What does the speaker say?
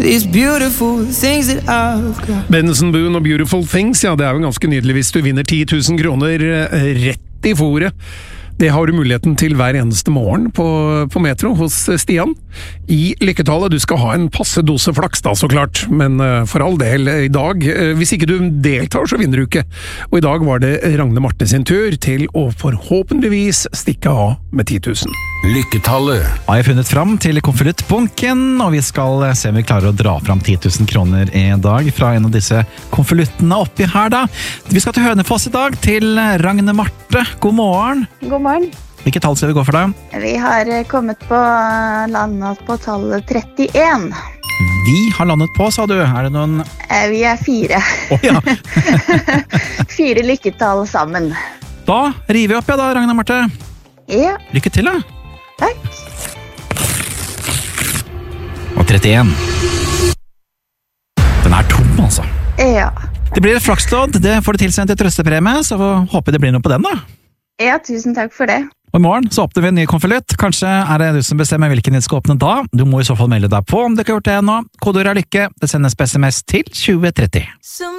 these beautiful things that I've got. Benson Boone og Beautiful Things, ja, det er jo ganske nydelig hvis du vinner 10 000 kroner rett i fôret. Det har du muligheten til hver eneste morgen på Metro hos Stian. I lykketallet, du skal ha en passe dose flaks da, så klart, men for all del, i dag, hvis ikke du deltar, så vinner du ikke. Og i dag var det Ragne Marte sin tur til å forhåpentligvis stikke av med 10 000. Lykketallet. Har jeg funnet fram til konvoluttbunken, og vi skal se om vi klarer å dra fram 10 000 kroner i dag fra en av disse konvoluttene oppi her da. Vi skal til Hønefoss i dag, til Ragne Marte. God morgen. God morgen. Hvilket tall skal vi gå for da? Vi har kommet på landet på tallet 31. Vi har landet på, sa du. Er det noen... Vi er 4. Ja. 4 lykketall sammen. Da river vi opp, ja da, Ragne Marte. Ja. Lykke til, da. Takk. Og 31. Den er tom, altså. Ja. Det blir et flakslodd. Det får du tilsendt til trøstepremie, så håper det blir noe på den, da. Ja, tusen takk for det. Og i morgen så åpner vi en ny konvolutt. Kanskje er det du som bestemmer hvilken vi skal åpne da. Du må i så fall melde deg på om du ikke har gjort det ennå. Kodeord er lykke. Det sendes på SMS til 2030.